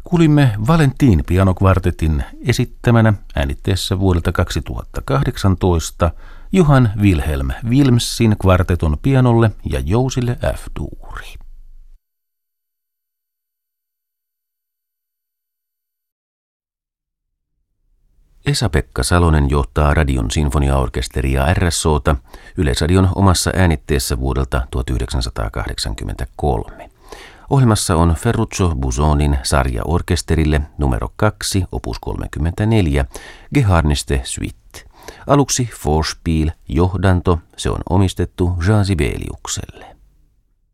Kuulimme Valentin pianokvartetin esittämänä äänitteessä vuodelta 2018 Johann Wilhelm Wilmsin kvarteton pianolle ja jousille F-duuri. Esa-Pekka Salonen johtaa Radion sinfoniaorkesteria RSOta Yleisradion omassa äänitteessä vuodelta 1983. Ohjelmassa on Ferruccio Busonin sarja orkesterille numero 2, opus 34, Geharniste Suite. Aluksi Vorspiel, johdanto, se on omistettu Jean Sibeliukselle.